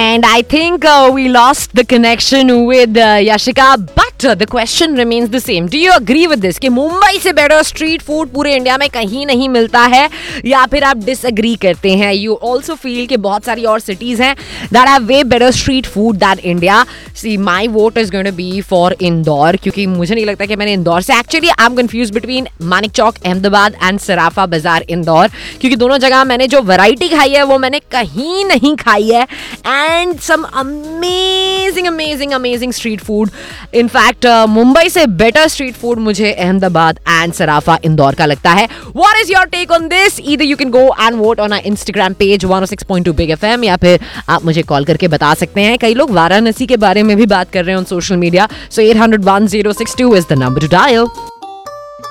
And I think we lost the connection with Yashika, but the question remains the same. Do you agree with this कि मुंबई से better street food पूरे India में कहीं नहीं मिलता है, या फिर आप disagree करते हैं? You also feel कि बहुत सारी और cities हैं that have way better street food than India. See, my vote is going to be for Indore, क्योंकि मुझे नहीं लगता कि मैंने इंदौर से, actually I'm confused between Manik Chowk Ahmedabad and सराफा बाजार इंदौर, क्योंकि दोनों जगह मैंने जो वैरायटी खाई है वो मैंने कहीं नहीं खाई है. And some amazing street food. In fact Mumbai से बेटर स्ट्रीट फूड मुझे अहमदाबाद एंड सराफा इंदौर का लगता है. What is your take on this? Either you can go and vote on our Instagram page 106.2 big FM, या फिर आप मुझे कॉल करके बता सकते हैं. कई लोग वाराणसी के बारे में भी बात कर रहे हैं on social media. So 800-1062 is the number two dial.